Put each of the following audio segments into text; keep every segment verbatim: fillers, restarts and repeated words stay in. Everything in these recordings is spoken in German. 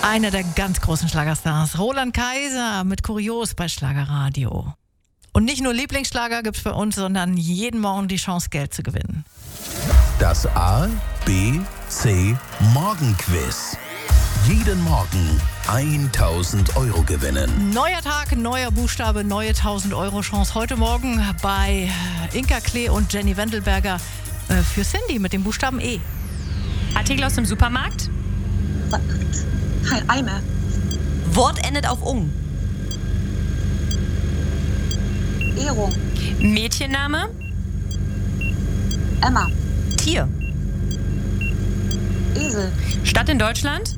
Einer der ganz großen Schlagerstars, Roland Kaiser mit Kurios bei Schlagerradio. Und nicht nur Lieblingsschlager gibt's für uns, sondern jeden Morgen die Chance, Geld zu gewinnen. Das A, B, C Morgenquiz. Jeden Morgen tausend Euro gewinnen. Neuer Tag, neuer Buchstabe, neue tausend Euro Chance. Heute Morgen bei Inka Klee und Jenny Wendelberger äh, für Cindy mit dem Buchstaben E. Artikel aus dem Supermarkt. Ein Eimer. Wort endet auf ung. Ehrung. Mädchenname. Emma. Tier. Esel. Stadt in Deutschland.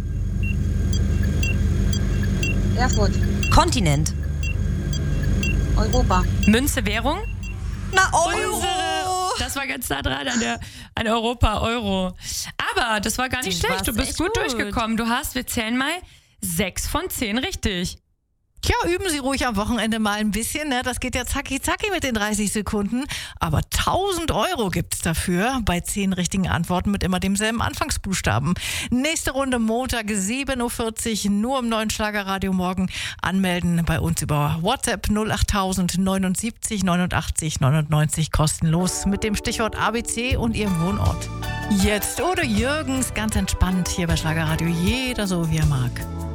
Erfurt. Kontinent. Europa. Münze, Währung. Na, Unsere. Das war ganz nah dran an der an Europa, Euro. Aber das war gar nicht Du schlecht. Du warst bist echt gut, gut. durchgekommen. Du hast, wir zählen mal, sechs von zehn richtig. Tja, üben Sie ruhig am Wochenende mal ein bisschen, ne? Das geht ja zacki zacki mit den dreißig Sekunden. Aber tausend Euro gibt's dafür bei zehn richtigen Antworten mit immer demselben Anfangsbuchstaben. Nächste Runde Montag sieben Uhr vierzig, nur im neuen Schlagerradio morgen. Anmelden bei uns über WhatsApp null acht tausend neunundsiebzig neunundachtzig neunundneunzig kostenlos mit dem Stichwort A B C und Ihrem Wohnort. Jetzt Udo Jürgens, ganz entspannt hier bei Schlagerradio. Jeder so wie er mag.